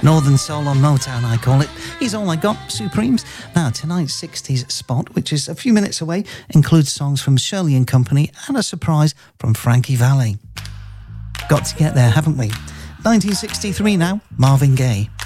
Northern Soul on Motown, I call it. He's All I Got, Supremes. Now, tonight's 60s spot, which is a few minutes away, includes songs from Shirley and Company and a surprise from Frankie Valli. Got to get there, haven't we? 1963 now, Marvin Gaye.